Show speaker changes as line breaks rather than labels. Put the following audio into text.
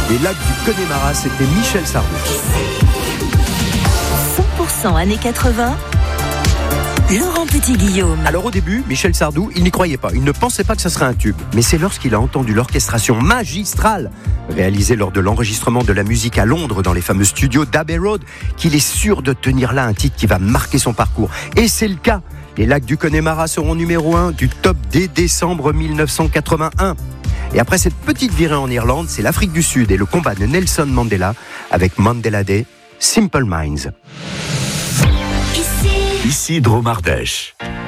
Les lacs du Connemara, c'était Michel Sardou.
100% années 80. Laurent Petit-Guillaume.
Alors au début, Michel Sardou, il n'y croyait pas. Il ne pensait pas que ça serait un tube. Mais c'est lorsqu'il a entendu l'orchestration magistrale réalisée lors de l'enregistrement de la musique à Londres dans les fameux studios d'Abbey Road qu'il est sûr de tenir là un titre qui va marquer son parcours. Et c'est le cas. Les lacs du Connemara seront numéro 1 du top dès décembre 1981. Et après cette petite virée en Irlande, c'est l'Afrique du Sud et le combat de Nelson Mandela avec Mandela Day, Simple Minds.
Ici Dromardèche.